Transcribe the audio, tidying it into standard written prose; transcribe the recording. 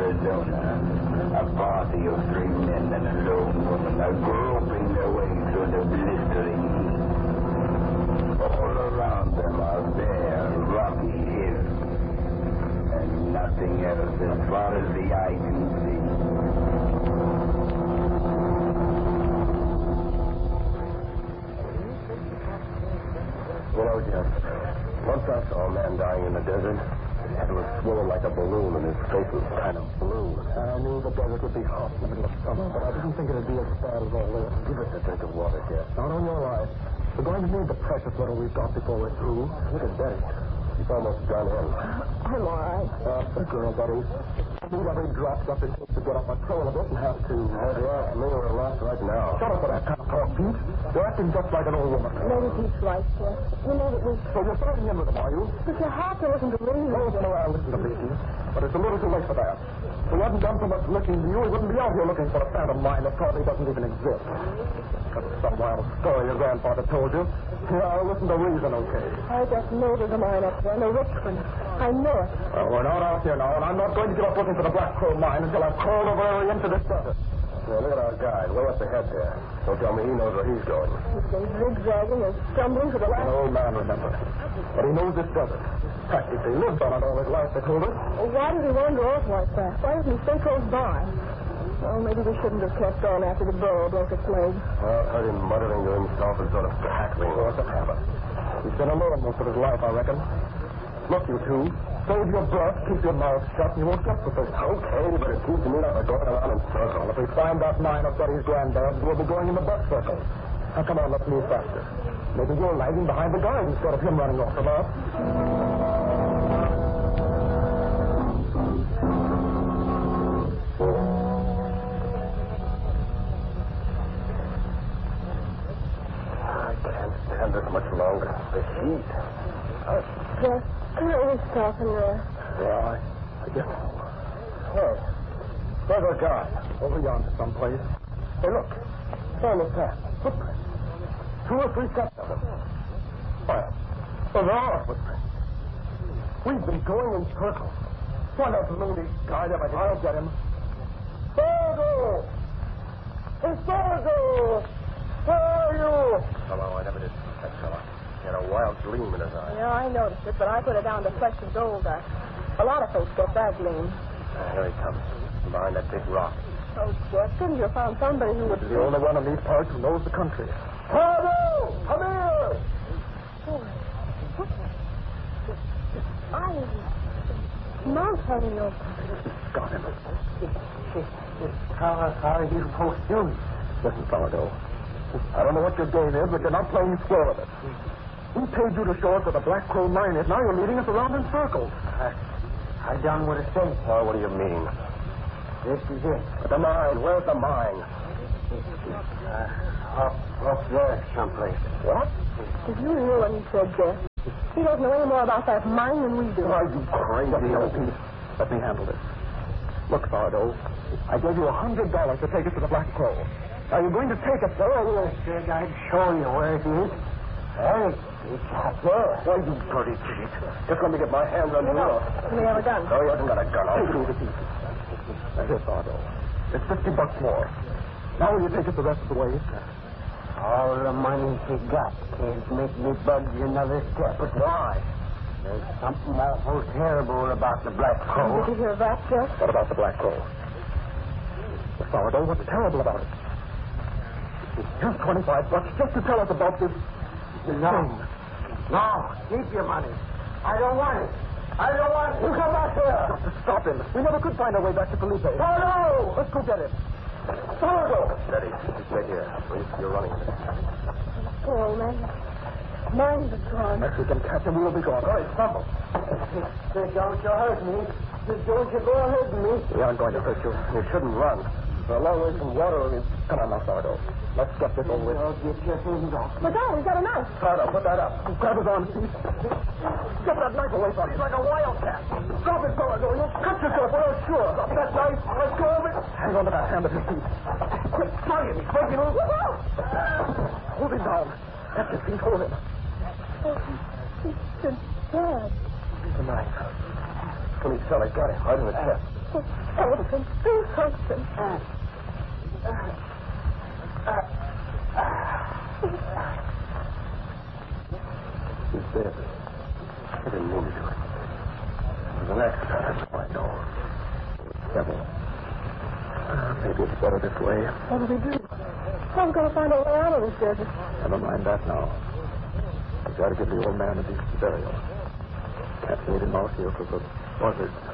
Arizona. A party of 3 men and a lone woman are groping their way through the blistering heat. All around them are bare, rocky hills, and nothing else as far as the eye can see. You know, Jeff, once I saw a man dying in the desert. His head was swollen like a balloon, and his face was kind of blue. I knew the desert would be hot in the middle of summer, but I didn't think it would be as bad as all this. Give us a drink of water, Jeff. Not on your life. We're going to need the precious little we've got before we're through. Look at Betty. She's almost gone in. I'm all right. The girl, Betty. I need every drop up in case to get off my trail a bit and have to. Yeah, me or lost right now. Shut up with that kind of talk, Pete. You're acting just like an old woman. Maybe Pete's right, Jeff. You know that we... So you're starting in with them, are you? But you have to listen to me. No, I'll listen to Pete. But it's a little too late for that. If we hadn't done so much looking to you, we wouldn't be out here looking for a phantom mine that probably doesn't even exist. That's some wild story your grandfather told you. Yeah, I'll listen to reason, okay? I just know there's a mine up there, and a rich one. I know it. Well, we're not out here now, and I'm not going to give up looking for the Black Crow mine until I've crawled over every inch of this desert. Yeah, look at our guide, way up ahead there. Don't tell me he knows where he's going. He's been zigzagging and stumbling for the last... An old man, remember. But he knows this desert. Practically lived on it all his life, they told us. Well, why did he wander off like that? Why didn't he stay close by? Well, maybe we shouldn't have kept on after the burro broke its leg. Well, I heard him muttering to himself and sort of cackling. What's a habit? He's been alone most of his life, I reckon. Look, you two. Save your breath, keep your mouth shut, and you won't get the thing. Okay, but it seems to me like we're going around in circles. If we find that mine of Betty's granddad, we'll be going in the buck circle. Now, come on, let's move faster. Maybe you're lagging behind the guard instead of him running off from us. I can't stand this much longer. The heat. Jeff, can't we stop in there? Yeah, I guess so. Hey, where's our guide? Over yonder someplace. Hey, look. On the path. Footprints. 2 or 3 steps of them. Why, well, there are footprints. We've been going in circles. Why not loony guide ever? I'll get him. Fargo! Hey, Fargo! Where are you? Hello, I never did see that fellow. He had a wild gleam in his eye. Yeah, I noticed it, but I put it down to flesh and gold dust. A lot of folks get that gleam. Here he comes. Behind that big rock. Oh, Jeff, couldn't you have found somebody who would... He's the only one in these parts who knows the country. Fargo! Come here! Mount having no... Got him. How are you supposed to do it? Listen, Fargo. I don't know what your game is, but you're not playing square with it. We paid you to show us where the Black Crow mine is. Now you're leading us around in circles. I done what it says. Oh, what do you mean? This is it. The mine. Where's the mine? Up there someplace. What? Did you hear what he said, Jeff? He doesn't know any more about that mine than we do. Are you crazy? Pete, let me handle this. Look, Fargo, I gave you $100 to take us to the Black Crow. Are you going to take us there, or will I said I'd show you where it is. Hey, it's up there. Why, you dirty cheat. Just let me get my hands on you. Can we have a gun? No, he hasn't got a gun. I'll shoot it. Now, here, Fargo. It's $50 more. Now will you take us the rest of the way? All the money he got can't make me budge another step. But why? There's something awful terrible about the Black Crow. Did you hear that, Jeff? What about the Black Crow? Fargo, what's terrible about it? Here's $25 just to tell us about this thing. No, keep your money. I don't want it. I don't want it. You come back here. Stop him. We never could find our way back to Felipe. Oh, no! Let's go get him. Fargo! Steady. He's right here. You're running. Poor old man. Mine's gone. If we can catch him, we'll be gone. All right, stumble. Don't you hurt me. Don't you go hurt me. We aren't going to hurt you. You shouldn't run. We're a long way from water. Come on now, Fargo. Let's get this over with. I'll get your things off. Look out, he's got a knife. Fargo, put that up. Grab his arm, Steve. Get that knife away from him. He's like a wildcat. Drop it, Fargo. You'll cut yourself. We're sure. Drop that knife. Let's go of it. Hang on to that hand of his feet. Quick, try him. He's breaking loose. Hold him down. That's his feet. Hold him. He's dead. He's a knife. Police fella got him right in the chest. Elephant, do something. He's dead. I didn't mean to do it. It was an accident, that's all I know. Devil. Maybe it's better this way. What do we do? How are we going to find a way out of this desert? Never mind that now. We've got to give the old man a decent burial. Can't leave him out here for the buzzards.